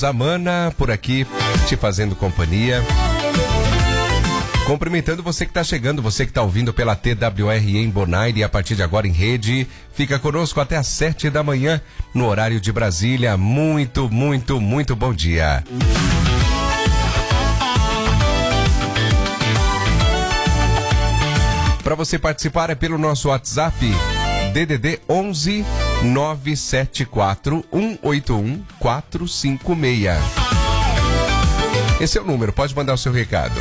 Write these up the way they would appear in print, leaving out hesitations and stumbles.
Zamana por aqui, te fazendo companhia. Cumprimentando você que está chegando, você que está ouvindo pela TWR em Bonaire e a partir de agora em rede. Fica conosco até às 7 da manhã, no horário de Brasília. Muito bom dia. Para você participar é pelo nosso WhatsApp, DDD 11 974 181 456. Esse é o número, pode mandar o seu recado.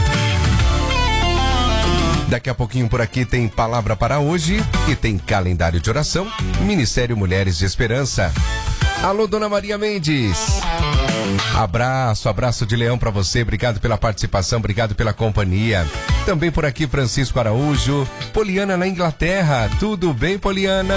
Daqui a pouquinho por aqui tem palavra para hoje e tem calendário de oração, Ministério Mulheres de Esperança. Alô, Dona Maria Mendes. Abraço de leão para você, obrigado pela participação, obrigado pela companhia. Também por aqui Francisco Araújo, Poliana na Inglaterra, tudo bem, Poliana?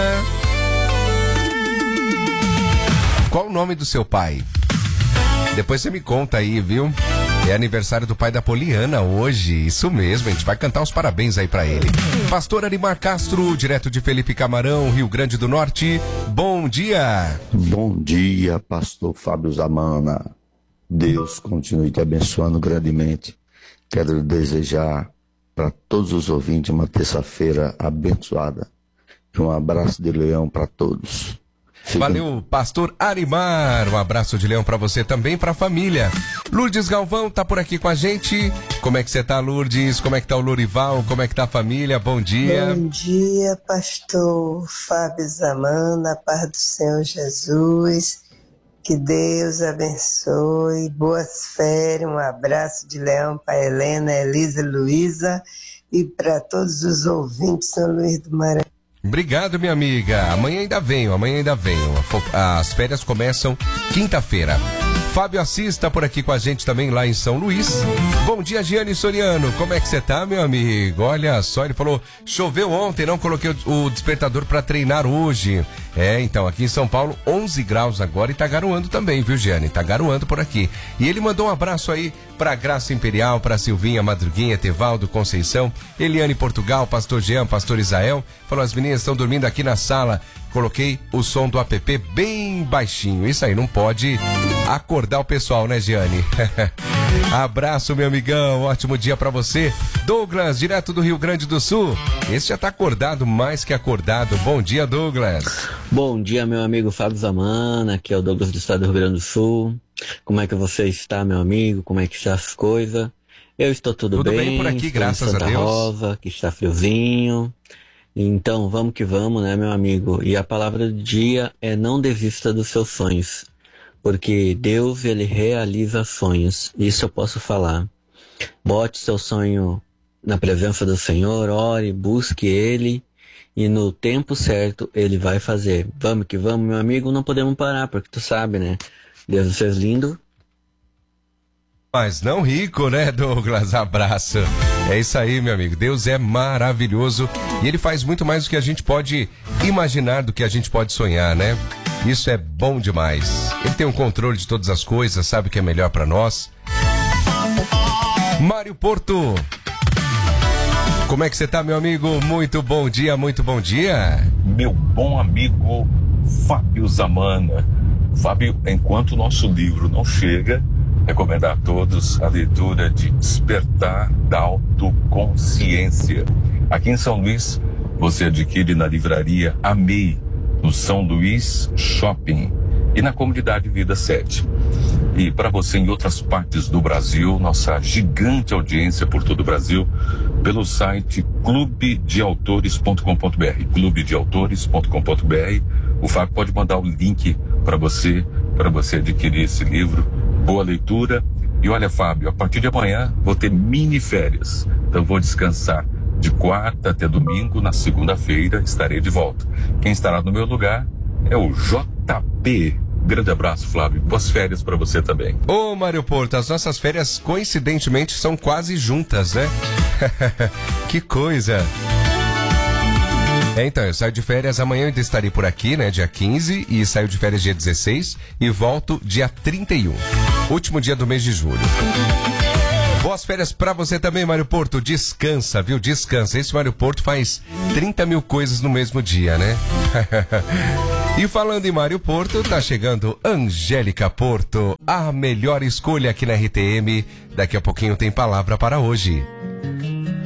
Qual o nome do seu pai? Depois você me conta aí, viu? É aniversário do pai da Poliana hoje, isso mesmo, a gente vai cantar os parabéns aí pra ele. Pastor Arimar Castro, direto de Felipe Camarão, Rio Grande do Norte, bom dia. Bom dia, pastor Fábio Zamana. Deus continue te abençoando grandemente. Quero desejar para todos os ouvintes uma terça-feira abençoada. E um abraço de leão para todos. Valeu, pastor Arimar, um abraço de leão pra você também, pra família. Lourdes Galvão tá por aqui com a gente. Como é que você tá, Lourdes? Como é que tá o Lourival? Como é que tá a família? Bom dia. Bom dia, pastor Fábio Zamana, paz do Senhor Jesus. Que Deus abençoe, boas férias, um abraço de leão para Helena, Elisa, Luísa e para todos os ouvintes de São Luís do Maranhão. Obrigado, minha amiga. Amanhã ainda venho. As férias começam quinta-feira. Fábio Assis tá por aqui com a gente também lá em São Luís. Bom dia, Giane Soriano. Como é que você tá, meu amigo? Olha só, ele falou, choveu ontem, não coloquei o despertador para treinar hoje. Então, aqui em São Paulo, 11 graus agora e tá garoando também, viu, Giane? Tá garoando por aqui. E ele mandou um abraço aí pra Graça Imperial, pra Silvinha, Madruguinha, Tevaldo, Conceição, Eliane Portugal, Pastor Jean, Pastor Israel. Falou, as meninas estão dormindo aqui na sala. Coloquei o som do app bem baixinho. Isso aí, não pode acordar o pessoal, né, Giane? Abraço, meu amigão. Ótimo dia pra você. Douglas, direto do Rio Grande do Sul. Esse já tá acordado, mais que acordado. Bom dia, Douglas. Bom dia, meu amigo Fábio Zamana. Aqui é o Douglas do estado do Rio Grande do Sul. Como é que você está, meu amigo? Como é que estão as coisas? Eu estou tudo bem por aqui, graças a Deus. Santa Rosa, que está friozinho. Então, vamos que vamos, né, meu amigo? E a palavra do dia é não desista dos seus sonhos, porque Deus, ele realiza sonhos. Isso eu posso falar. Bote seu sonho na presença do Senhor, ore, busque Ele, e no tempo certo Ele vai fazer. Vamos que vamos, meu amigo, não podemos parar, porque tu sabe, né? Deus seja lindo. Mas não rico, né, Douglas? Abraço. É isso aí, meu amigo. Deus é maravilhoso e Ele faz muito mais do que a gente pode imaginar, do que a gente pode sonhar, né? Isso é bom demais. Ele tem um controle de todas as coisas, sabe o que é melhor pra nós. Mário Porto. Como é que você tá, meu amigo? Muito bom dia, muito bom dia. Meu bom amigo Fábio Zamana. Fábio, enquanto o nosso livro não chega, recomendar a todos a leitura de Despertar da Autoconsciência. Aqui em São Luís, você adquire na livraria Amei, no São Luís Shopping e na comunidade Vida 7. E para você em outras partes do Brasil, nossa gigante audiência por todo o Brasil, pelo site clubedeautores.com.br, clubedeautores.com.br. O Fábio pode mandar o link para você adquirir esse livro. Boa leitura. E olha, Fábio, a partir de amanhã vou ter mini férias. Então vou descansar de quarta até domingo. Na segunda-feira estarei de volta. Quem estará no meu lugar é o JP. Grande abraço, Flávio. Boas férias para você também. Ô, Mário Porto, as nossas férias, coincidentemente, são quase juntas, né? Que coisa. Então, eu saio de férias, amanhã eu ainda estarei por aqui, né, dia 15, e saio de férias dia 16 e volto dia 31, último dia do mês de julho. Boas férias pra você também, Mário Porto. Descansa, viu? Descansa. Esse Mário Porto faz 30 mil coisas no mesmo dia, né? E falando em Mário Porto, tá chegando Angélica Porto, a melhor escolha aqui na RTM. Daqui a pouquinho tem palavra para hoje.